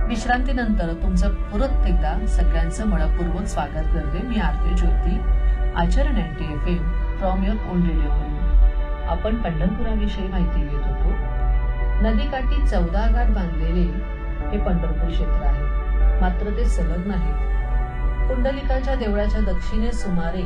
विश्रांतीनंतर तुमचं परत एकदा सगळ्यांचं मनपूर्वक स्वागत करते. मी आरती ज्योती, आचरण NTFM from your on radio. आपण पंढरपुराविषयी माहिती घेत होतो. नदीकाठी 14 घाट बांधलेले हे पंढरपूर क्षेत्र आहे, मात्र ते सलग नाही. पुंडलिकाच्या देवळाच्या दक्षिणेस सुमारे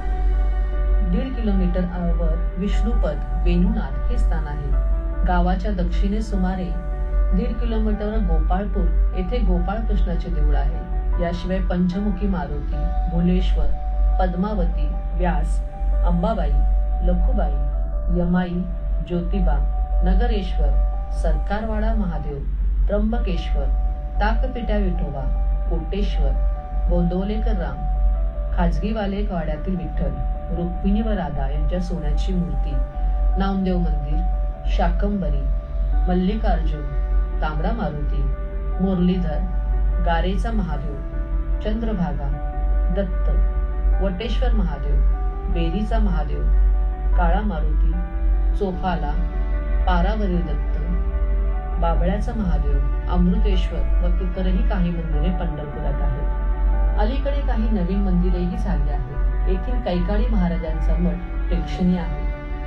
1.5 किलोमीटरवर विष्णुपद वेणुनाथ हे स्थान आहे. गावाच्या दक्षिणेस सुमारे 1.5 किलोमीटरवर गोपाळपूर येथे गोपाळ कृष्णाचे देऊळ आहे. याशिवाय पंचमुखी मारुती, भुलेश्वर, पद्मावती, व्यास, अंबाबाई, लखुबाई, यमाई, ज्योतिबा, नगरेश्वर, सरकारवाडा महादेव, त्र्यंबकेश्वर, ताकपिट्या विठोबा, कोटेश्वर, गोंदवलेकर राम, खाजगीवाले वाड्यातील विठ्ठल, रुक्मिणी व राधा यांच्या सोन्याची मूर्ती, नामदेव मंदिर, शाकंबरी, मल्लिकार्जुन, तांबडा मारुती, मुरलीधर, गारेचा महादेव, चंद्रभागा, दत्त, वटेश्वर महादेव, बेरीचा महादेव, काळा मारुती, चोफाला, पारावरील दत्त, बाबळ्याचा महादेव, अमृतेश्वर व इतरही काही मंदिरे पंढरपुरात आहेत. अलीकडे काही नवीन मंदिरेही झाली आहेत. येथील कैकाडी महाराजांचा मठ प्रेक्षणीय आहे.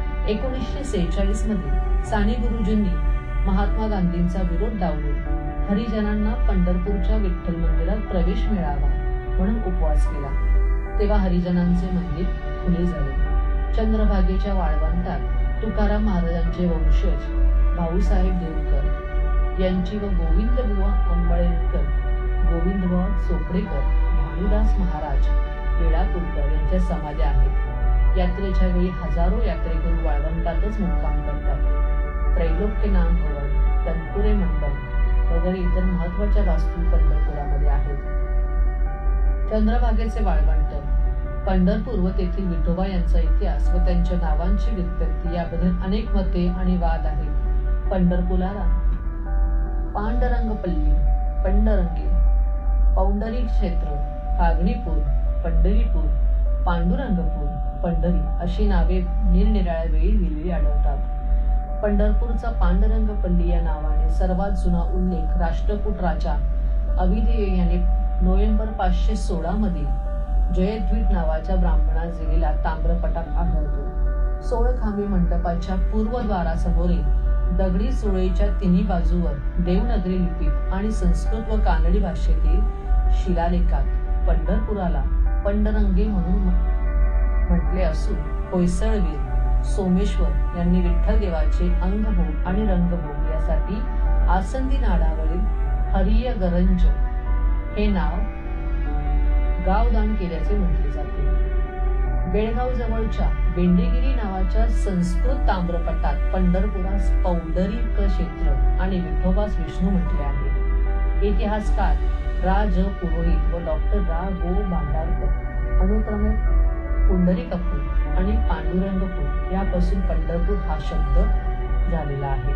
1946 मध्ये साने गुरुजींनी महात्मा गांधींचा विरोध डावलून हरिजनांना पंढरपूरच्या विठ्ठल मंदिरात प्रवेश मिळावा म्हणून उपवास केला. तेव्हा हरिजनांचे मंदिर खुले झाले. चंद्रभागेच्या वाळवंटात तुकाराम महाराजांचे वंशज भाऊसाहेब देवकर यांची व गोविंदबुवा अंबळेकर, गोविंदबुवा चोपडेकर, भानुदास महाराज वेळापूरकर यांच्या समाध्या आहेत. यात्रेच्या वेळी हजारो यात्रेकरू वाळवंटातच मुक्काम करतात. त्रैलोक्यनाथ भवन, तनपुरे मंडप वगैरे इतर महत्वाच्या वास्तू पंढरपुरामध्ये आहेत. चंद्रभागेचे वाळवंट, पंढरपूर व तेथील विठोबा यांचा इतिहास व त्यांच्या नावांची व्युत्पत्ती याबद्दल अनेक मते आणि वाद आहेत. पंढरपुराला पांडरंगपल्ली, पंडरंगी, पौंडरी क्षेत्र, कागणीपूर, पंढरीपूर, पांडुरंगपूर, पंढरी अशी नावे निरनिराळ्या वेळी दिलेली आढळतात. पंढरपूरचा पांडुरंगपल्ली या नावाने सर्वात जुना उल्लेख राष्ट्रकूट राजा अविदेय याने नोव्हेंबर 516 मध्ये जयद्वीप नावाच्या ब्राह्मणास दिलेल्या ताम्रपटात आढळतो. 16 खांबी मंडपाच्या पूर्वद्वारासमोरील दगडी सुळेच्या तिन्ही बाजूवर देवनागरी लिपीत आणि संस्कृत व कानडी भाषेतील शिलालेखात पंढरपुराला पंडरंगे म्हणून म्हटले असून होयसळवीर सोमेश्वर यांनी विठ्ठल देवाचे अंगभोग आणि रंगभोग यासाठी आसंदी नाडावरील हरियगरंज हे नाव गावदान केल्याचे म्हटले जाते. बेळगाव जवळच्या बेंडेगिरी नावाच्या संस्कृत ताम्रपटात पंढरपुरास पौंडरीक क्षेत्र आणि विठोबास विष्णू म्हटले आहे. इतिहासकार रा ज पुरोहित व डॉक्टर रा गो भांडारकर अनुक्रमे पुंडरीकपूर आणि पांडुरंगपूर यापासून पंढरपूर हा शब्द झालेला आहे.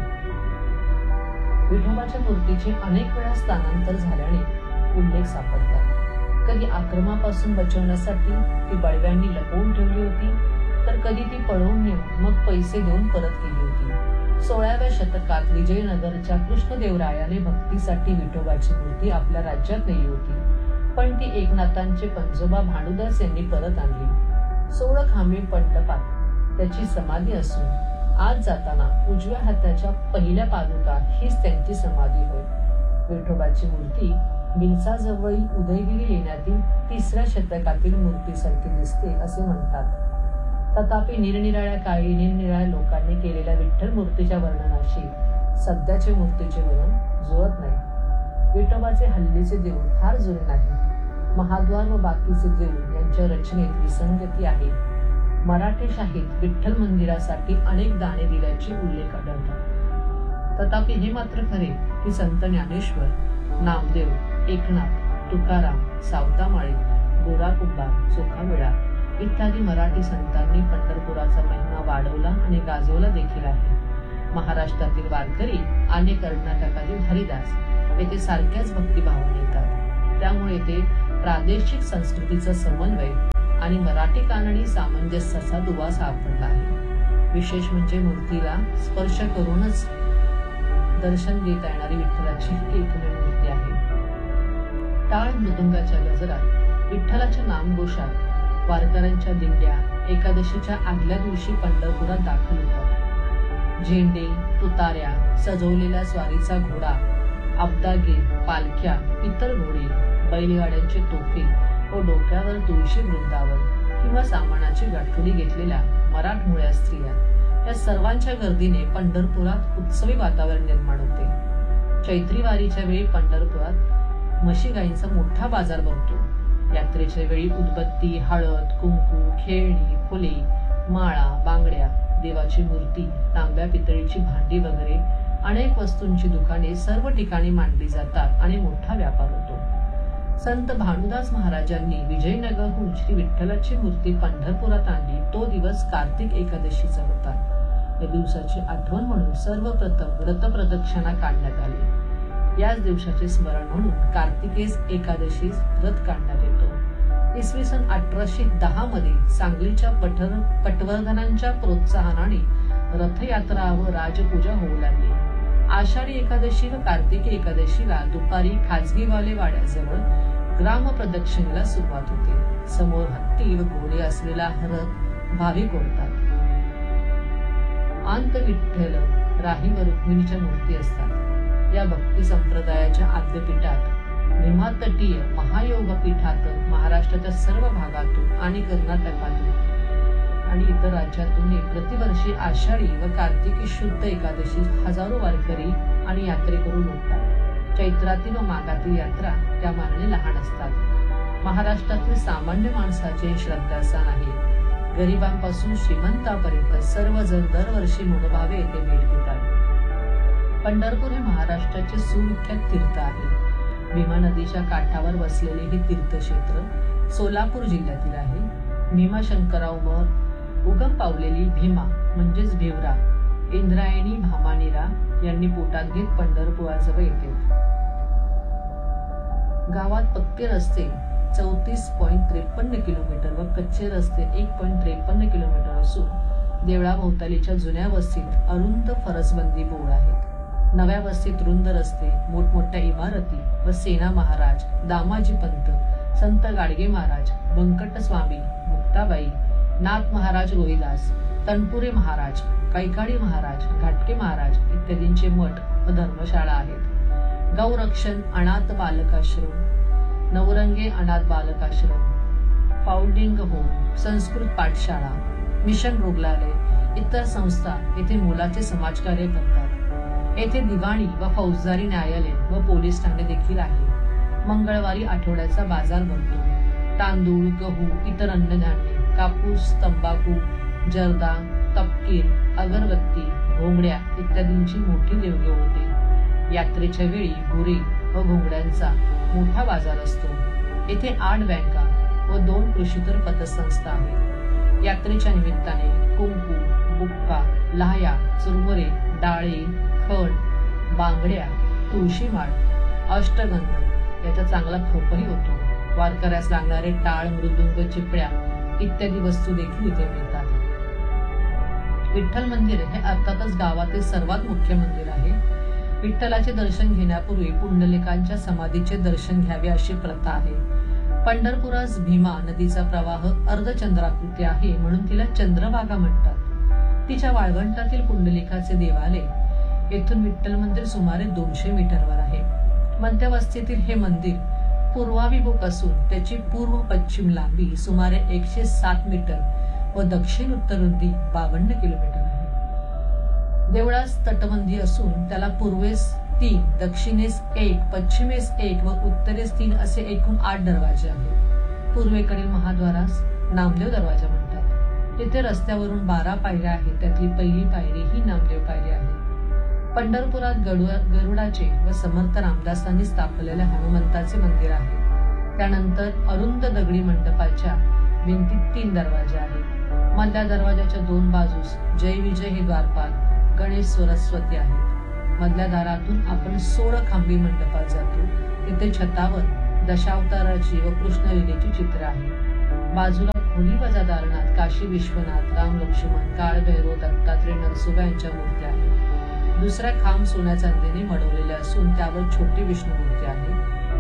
विठोबाच्या मूर्तीचे अनेक वेळा स्थानांतर झाल्याने उल्लेख सापडतात. कधी आक्रमापासून बचवण्यासाठी ती बळव्यांनी लपवून ठेवली होती, तर कधी ती पळवून नेऊन मग पैसे देऊन परत केली होती. 16व्या शतकात विजयनगरच्या कृष्णदेवरायाने भक्तीसाठी विठोबाची मूर्ती आपल्या राज्यात नेली होती, पण ती एकनाथांचे पंजोबा भानुदास यांनी परत आणली. 16 खांबी मंडपात त्याची समाधी असून आज जाताना उजव्या हाताच्या पहिल्या पादुका हीच त्यांची समाधी होय. विठोबाची मूर्ती बिलसाजवळील उदयगिरी लेण्यातील 3ऱ्या शतकातील मूर्तीसारखी दिसते असे म्हणतात. तथापि निरनिराळ्या काळी निरनिराळ्या लोकांनी केलेल्या विठ्ठल मूर्तीच्या वर्णनाशी सध्याचे मूर्तीचे वर्णन जुळत नाही. विठोबाचे हल्लीचे देऊळ फार जुने नाही. महाद्वार व बाकीचे देऊळ यांच्या रचनेत विसंगती आहे. मराठेशाहीत विठ्ठल मंदिरासाठी अनेक दाने दिल्याचे उल्लेख आढळतात. तथापि हे मात्र खरे की संत ज्ञानेश्वर, नामदेव, एकनाथ, तुकाराम, सावतामाळे, गोरा कुंभार, चोखामेळा इत्यादी मराठी संतांनी पंढरपुराचा महिमा वाढवला आणि गाजवला देखील आहे. महाराष्ट्रातील वारकरी आणि कर्नाटकातील हरिदास येथे सारख्याच भक्तिभावाने येतात. त्यामुळे ते प्रादेशिक संस्कृतीचा समन्वय आणि मराठी कानडी सामंजस्याचा दुवा सापडला आहे. विशेष म्हणजे मूर्तीला स्पर्श करूनच दर्शन देता येणारी विठ्ठलाची एकमेव मूर्ती आहे. टाळ मृदुंगाच्या गजरात, विठ्ठलाच्या नामघोषात वारकऱ्यांच्या दिंड्या एकादशीच्या आदल्या दिवशी पंढरपुरात दाखल होतात. झेंडे, तुताऱ्या, सजवलेला स्वारीचा घोडा, अब्दागे, पालख्या, इतर घोडे, बैलगाड्यांचे तोफे व डोक्यावर तुळशी वृंदावन किंवा सामानाची गाठोडी घेतलेल्या मराठमोळ्या स्त्रिया या सर्वांच्या गर्दीने पंढरपुरात उत्सवी वातावरण निर्माण होते. चैत्री वारीच्या वेळी पंढरपुरात म्हशी गायींचा मोठा बाजार भरतो. यात्रेच्या वेळी उदबत्ती, हळद, कुंकू, खेळणी, फुले, माळा, बांगड्या, देवाची मूर्ती, तांब्या पितळीची भांडी वगैरे अनेक वस्तूंची दुकाने सर्व ठिकाणी मांडली जातात आणि मोठा व्यापार होतो. संत भानुदास महाराजांनी विजयनगरहून श्री विठ्ठलाची मूर्ती पंढरपुरात आणली तो दिवस कार्तिक एकादशीचा होता. या दिवसाची आठवण म्हणून सर्वप्रथम व्रतप्रदक्षिणा काढण्यात आली. याच दिवसाचे स्मरण म्हणून कार्तिकेस एकादशीस व्रत काढण्यात येतो. इसवी सन 1810 मध्ये सांगलीच्या पटवर्धनांच्या प्रोत्साहनाने रथयात्रा व राजपूजा होऊ लागली. आषाढी एकादशी व कार्तिकी एकादशीला दुपारी खाजगीवाले वाड्याजवळ ग्राम प्रदक्षिणेला सुरुवात होते. समोर हत्ती व घोडे असलेला रथ भाविक ओढतात. आंत विठ्ठल, राही व रुक्मिणीच्या मूर्ती असतात. या भक्ती संप्रदायाच्या आद्यपीठात भीमातटीय महायोग पीठात महाराष्ट्राच्या सर्व भागातून आणि कर्नाटकातून आणि इतर राज्यातून प्रतिवर्षी आषाढी व कार्तिकी शुद्ध एकादशी हजारो वारकरी आणि यात्रेकरू लुटतात. चैत्रातील व माघातील यात्रा त्या मानाने लहान असतात. महाराष्ट्रातील सामान्य माणसाचे श्रद्धास्थान आहे. गरिबांपासून श्रीमंतापर्यंत सर्वजण दरवर्षी मनोभावे येथे भेट देतात. पंढरपूर हे महाराष्ट्राचे सुविख्यात तीर्थ आहे. भीमा नदीच्या काठावर वसलेले हे तीर्थक्षेत्र सोलापूर जिल्ह्यातील आहे. भीमाशंकरावर उगम पावलेली भीमा म्हणजेच भिवरा इंद्रायणी भामानिरा यांनी पोटात घेत पंढरपुराजवळ येते. गावात पक्के रस्ते 34.53 किलोमीटर व कच्चे रस्ते 1.53 किलोमीटर असून देवळाभोवतालीच्या जुन्या वस्तीत अरुंद फरसबंदी बोळ आहेत. नव्या वस्तीत रुंद रस्ते, मोठमोठ्या इमारती व सेना महाराज, दामाजी पंत, संत गाडगे महाराज, बंकट स्वामी, मुक्ताबाई, नाथ महाराज रोहिदास, तनपुरे महाराज, कैकाडी महाराज, घाटके महाराज इत्यादींचे मठ व धर्मशाळा आहेत. गौरक्षण अनाथ बालकाश्रम, नवरंगे अनाथ बालकाश्रम, फाउंडिंग होम, संस्कृत पाठशाळा, मिशन रुग्णालय इतर संस्था येथे मुलाचे समाजकार्य करतात. येथे दिवाणी व फौजदारी न्यायालय व पोलीस ठाणे देखील आहे. मंगळवारी आठवड्याचा बाजार भरतो. तांदूळ, गहू, इतर अन्नधान्य, कापूस, तंबाखू, जर्दा, तपकीर, अगरबत्ती, घोंगड्या इत्यादींची मोठी देवघेव होते. यात्रेच्या वेळी गुरे व घोंगड्यांचा मोठा बाजार असतो. येथे 8 बँका व 2 कृषीतर पतसंस्था आहेत. यात्रेच्या निमित्ताने कुंकू, बुक्का, लाह्या, चुरमुरे, डाळे, खण, बांगड्या, तुळशीमाळ, अष्टगंध याचा चांगला खपही होतो. वारकऱ्यास लागणारे टाळ, मृदुंग, चिपळ्या इत्यादी वस्तू देखील इथे मिळतात. विठ्ठल मंदिर हे अर्थातच गावातील सर्वात मुख्य मंदिर आहे. विठ्ठलाचे दर्शन घेण्यापूर्वी पुंडलिकांच्या समाधीचे दर्शन घ्यावे अशी प्रथा आहे. पंढरपुरास भीमा नदीचा प्रवाह अर्धचंद्राकृती आहे म्हणून तिला चंद्रभागा म्हणतात. तिच्या वाळवंटातील पुंडलिकाचे देवालय येथून विठ्ठल मंदिर सुमारे 200 मीटरवर आहे. मध्यवस्तीतील हे मंदिर पूर्वाभिमुख असून त्याची पूर्व पश्चिम लांबी सुमारे 107 मीटर व दक्षिण उत्तर रुंदी 52 किलोमीटर आहे. देवळास तटबंदी असून त्याला पूर्वेस 3, दक्षिणेस 1, पश्चिमेस 1 व उत्तरेस 3 असे एकूण 8 दरवाजे आहेत. पूर्वेकडील महाद्वारास नामदेव दरवाजा म्हणतात. तिथे रस्त्यावरून 12 पायऱ्या आहेत. त्यातली पहिली पायरी ही नामदेव पायरी आहे. पंढरपुरात गरुडाचे व समर्थ रामदासांनी स्थापलेल्या हनुमंताचे मंदिर आहे. त्यानंतर अरुंद दगडी मंडपाच्या भिंतीत 3 दरवाजे आहेत. मधल्या दरवाजाच्या 2 बाजूस जय विजय हे द्वारपाल, गणेश, सरस्वती आहेत. मधल्या दारातून आपण 16 खांबी मंडपात जातो. तिथे छतावर दशावताराची व कृष्णलीलेची चित्र आहे. बाजूला खोली वजा दालनात काशी विश्वनाथ, राम लक्ष्मण, काळ भैरव, दत्तात्रय, नरसोबा यांच्या मूर्त्या आहेत. दुसरा खांब सोन्या चांदीने मढवलेला असून त्यावर छोटी विष्णू मूर्ती आहे.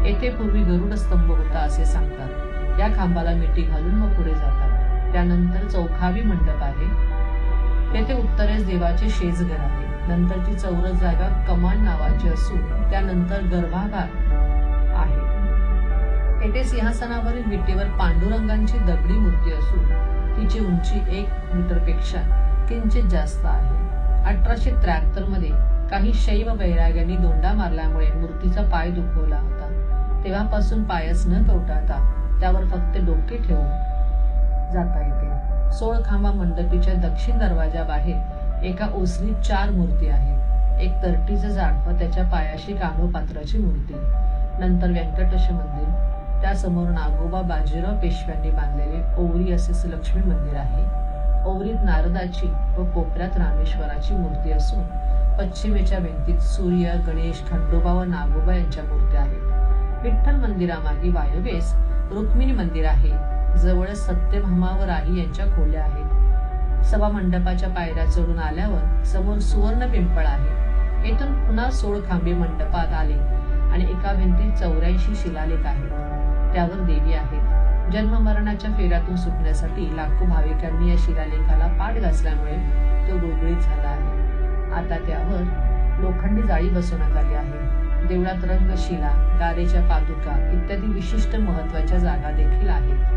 येथे पूर्वी गरुड स्तंभ होता असे सांगतात. या खांबाला मिठी घालून मग पुढे जातात. त्यानंतर चौखावी मंडप आहे. तेथे उत्तरेस देवाचे शेजघर आहे. नंतरची चौरस जागा कमान नावाची असून त्यानंतर गर्भागार आहे. येथे सिंहासनावरील विटेवर पांडुरंगांची दगडी मूर्ती असून तिची उंची 1 मीटरपेक्षा किंचित जास्त आहे. 1873 मध्ये काही शैव वैराग्यांनी दोंडा मारल्यामुळे मूर्तीचा पाय दुखवला होता. तेव्हापासून पायच न कवटाळता त्यावर फक्त डोके ठेवून जाता येते. 16 खांबा मंडपीच्या दक्षिण दरवाजाबाहेर एका ओसरीत 4 मूर्ती आहेत. एक तरटीचं झाड व त्याच्या पायाशी कानोपात्राची मूर्ती. नंतर व्यंकटेश मंदिर, त्यासमोर नागोबा बाजीराव पेशव्यांनी बांधलेले ओवरी असे लक्ष्मी मंदिर आहे. ओवरीत नारदाची व कोपऱ्यात रामेश्वराची मूर्ती असून पश्चिमेच्या भिंतीत सूर्य, गणेश, खंडोबा व नागोबा यांच्या मूर्त्या आहेत. विठ्ठल मंदिरामागे वायव्येस रुक्मिणी मंदिर आहे. जवळ सत्यभामा व राही यांच्या खोल्या आहेत. सभा मंडपाच्या पायऱ्या चढून आल्यावर समोर सुवर्ण पिंपळ आहे. येथून पुन्हा 16 खांबे मंडपात आले आणि एका भिंतीत 84 शिलालेख आहेत. त्यावर देवी आहेत. जन्म मरणाच्या फेऱ्यातून सुटण्यासाठी लाखो भाविकांनी या शिलालेखाला पाठ घासल्यामुळे तो गुळगुळीत झाला आहे. आता त्यावर लोखंडी जाळी बसवण्यात आली आहे. देवळात रंगशिला, गारेच्या पादुका इत्यादी विशिष्ट महत्वाच्या जागा देखील आहेत.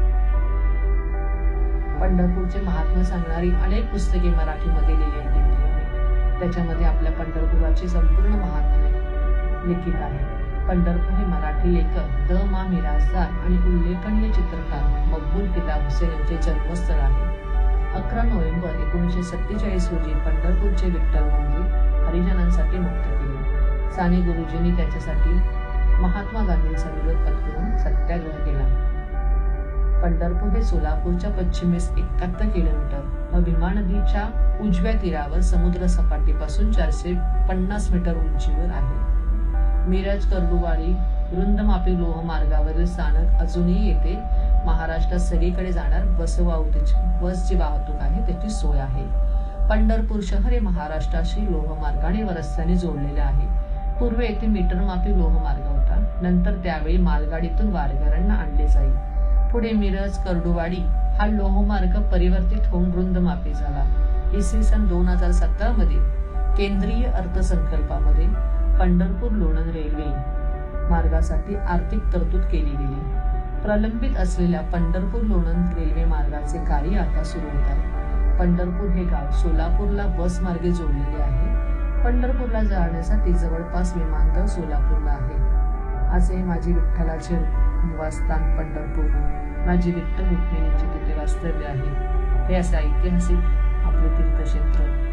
पंढरपूरचे महात्म्य सांगणारी अनेक पुस्तके मराठीमध्ये लिहिलेली आहेत. त्याच्यामध्ये आपल्या पंढरपुराची संपूर्ण महात्म्य लिखित आहे. पंढरपूर हे मराठी लेखक द मा मिरासदार आणि उल्लेखनीय चित्रकार मकबूल फिदा हुसेन यांचे जन्मस्थळ आहे. 11 नोव्हेंबर 1947 रोजी पंढरपूरचे विठ्ठल मंदिर हरिजनांसाठी मुक्त केले. साने गुरुजींनी त्याच्यासाठी महात्मा गांधींचा विरोध पत्करून सत्याग्रह केला. पंढरपूर हे सोलापूरच्या पश्चिमेस 71 किलोमीटर व भीमा नदीच्या उजव्या तीरावर समुद्र सपाटीपासून 450 मीटर उंचीवर आहे. मिरज, कर्डुवाडी, रुंदमापी लोहमार्गावरील स्थानक अजूनही येथे महाराष्ट्रात सगळीकडे जाणार बस जी वाहतूक आहे त्याची सोय आहे. पंढरपूर शहर हे महाराष्ट्राशी लोहमार्गाने व रस्त्याने जोडलेले आहे. पूर्वी येथे मीटरमापी लोहमार्ग होता. नंतर त्यावेळी मालगाडीतून वारकऱ्यांना आणले जाईल. पुढे मिरज, कर्डुवाडी हा लोहमार्ग परिवर्तित होऊन रुंदमापी झाला. इसवी सन 2017 मध्ये केंद्रीय अर्थसंकल्पामध्ये पंढरपूर लोणंद रेल्वे मार्गासाठी आर्थिक तरतूद केली गेली. प्रलंबित असलेल्या पंढरपूर लोणंद रेल्वे मार्गाचे कार्य आता सुरू होत आहे. पंढरपूर हे गाव सोलापूरला बस मार्गे जोडलेले आहे. पंढरपूरला जाण्यासाठी जवळपास विमानतळ सोलापूरला आहे. असे माझे विठ्ठलाचे निवासस्थान पंढरपूर, माझी विठ्ठल रुक्मिणीची तिथे वास्तव्य आहे. हे असे ऐतिहासिक आपले तीर्थक्षेत्र